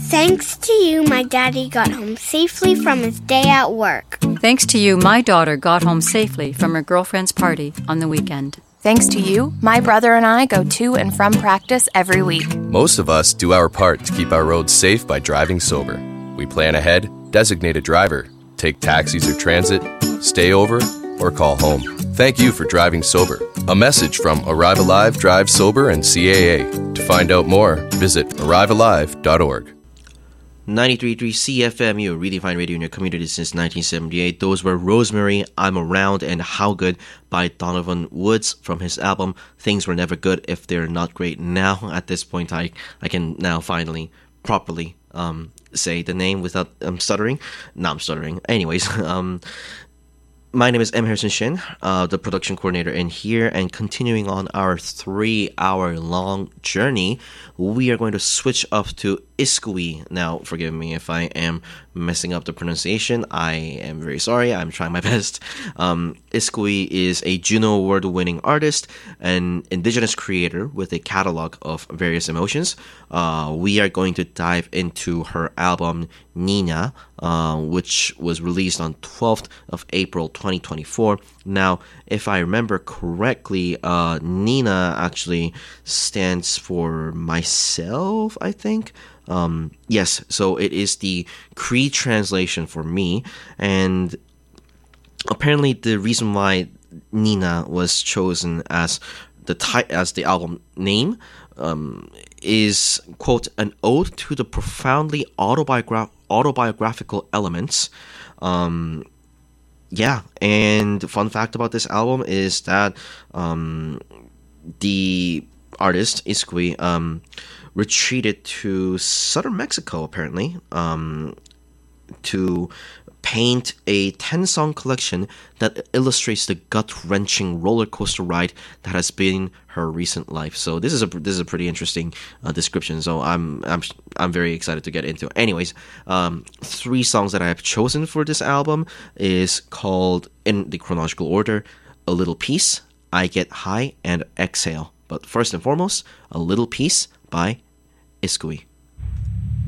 Thanks to you, my daddy got home safely from his day at work. Thanks to you, my daughter got home safely from her girlfriend's party on the weekend. Thanks to you, my brother and I go to and from practice every week. Most of us do our part to keep our roads safe by driving sober. We plan ahead, designate a driver, take taxis or transit, stay over, or call home. Thank you for driving sober. A message from Arrive Alive, Drive Sober, and CAA. To find out more, visit arrivealive.org. 93.3 CFMU, Redefine Radio in your community since 1978. Those were Rosemary, I'm Around, and How Good by Donovan Woods from his album Things Were Never Good If They're Not Great Now. At this point, I can now finally properly say the name without stuttering. No, I'm stuttering. Anyways, my name is M. Harrison Shin, the production coordinator in here, and continuing on our 3-hour-long journey, we are going to switch up to Iskui. Now, forgive me if I am messing up the pronunciation. I am very sorry. I'm trying my best. Iskui is a Juno Award-winning artist, an indigenous creator with a catalog of various emotions. We are going to dive into her album, Nina, which was released on 12th of April 2024. Now, if I remember correctly, Nina actually stands for myself, I think. Yes, so it is the Cree translation for me, and apparently the reason why Nina was chosen as the album name is, quote, an ode to the profoundly autobiographical elements. Yeah, and fun fact about this album is that the artist Iskui retreated to southern Mexico, apparently, to paint a 10-song collection that illustrates the gut-wrenching roller coaster ride that has been her recent life. So this is a pretty interesting description. So I'm very excited to get into. Anyways, 3 songs that I have chosen for this album is called, in the chronological order, A Little Piece, I Get High, and Exhale. But first and foremost, A Little Piece by Iskui.